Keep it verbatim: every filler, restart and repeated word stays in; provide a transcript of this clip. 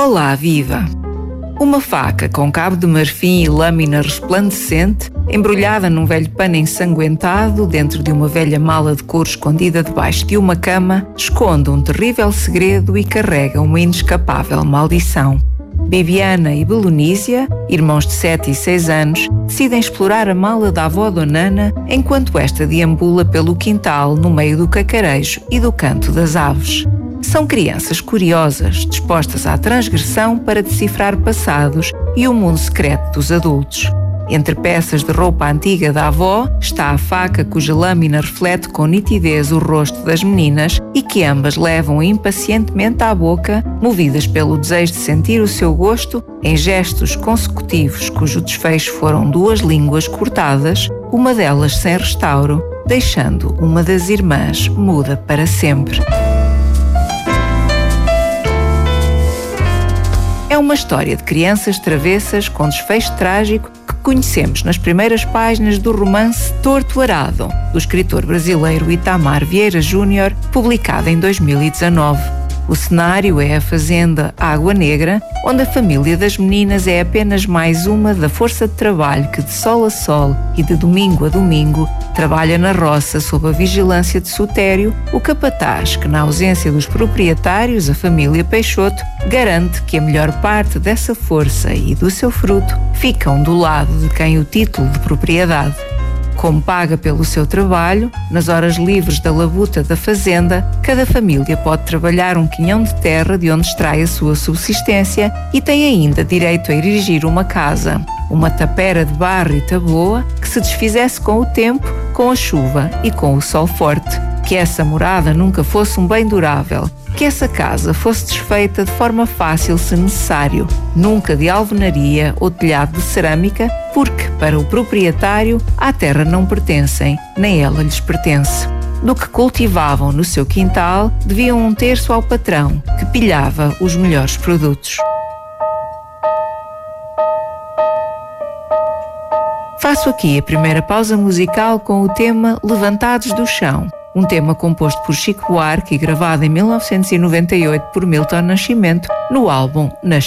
Olá, viva! Uma faca com cabo de marfim e lâmina resplandecente, embrulhada num velho pano ensanguentado dentro de uma velha mala de couro escondida debaixo de uma cama, esconde um terrível segredo e carrega uma inescapável maldição. Bibiana e Belonísia, irmãos de sete e seis anos, decidem explorar a mala da avó Donana enquanto esta deambula pelo quintal no meio do cacarejo e do canto das aves. São crianças curiosas, dispostas à transgressão para decifrar passados e o mundo secreto dos adultos. Entre peças de roupa antiga da avó está a faca cuja lâmina reflete com nitidez o rosto das meninas e que ambas levam impacientemente à boca, movidas pelo desejo de sentir o seu gosto em gestos consecutivos cujo desfecho foram duas línguas cortadas, uma delas sem restauro, deixando uma das irmãs muda para sempre. É uma história de crianças travessas com desfecho trágico que conhecemos nas primeiras páginas do romance Torto Arado, do escritor brasileiro Itamar Vieira Júnior, publicado em dois mil e dezanove. O cenário é a fazenda Água Negra, onde a família das meninas é apenas mais uma da força de trabalho que de sol a sol e de domingo a domingo trabalha na roça sob a vigilância de Sutério, o capataz que, na ausência dos proprietários, a família Peixoto, garante que a melhor parte dessa força e do seu fruto ficam do lado de quem o título de propriedade. Como paga pelo seu trabalho, nas horas livres da labuta da fazenda, cada família pode trabalhar um quinhão de terra de onde extrai a sua subsistência e tem ainda direito a erigir uma casa, uma tapera de barro e taboa que se desfizesse com o tempo, com a chuva e com o sol forte. Que essa morada nunca fosse um bem durável, que essa casa fosse desfeita de forma fácil se necessário, nunca de alvenaria ou telhado de cerâmica, porque, para o proprietário, à terra não pertencem, nem ela lhes pertence. Do que cultivavam no seu quintal, deviam um terço ao patrão, que pilhava os melhores produtos. Faço aqui a primeira pausa musical com o tema Levantados do Chão, um tema composto por Chico Buarque e gravado em mil novecentos e noventa e oito por Milton Nascimento no álbum Nascimento.